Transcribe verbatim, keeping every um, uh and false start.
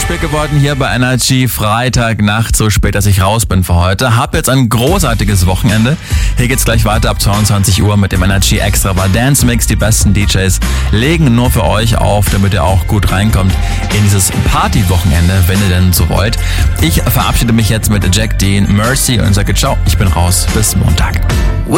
spät geworden hier bei Energy. Freitagnacht, so spät, dass ich raus bin für heute. Hab jetzt ein großartiges Wochenende. Hier geht's gleich weiter ab zweiundzwanzig Uhr mit dem Energy Extra Dance Mix. Die besten D Js legen nur für euch auf, damit ihr auch gut reinkommt in dieses Party-Wochenende, wenn ihr denn so wollt. Ich verabschiede mich jetzt mit Jack Dean, Mercy und sage ciao. Ich bin raus. Bis Montag.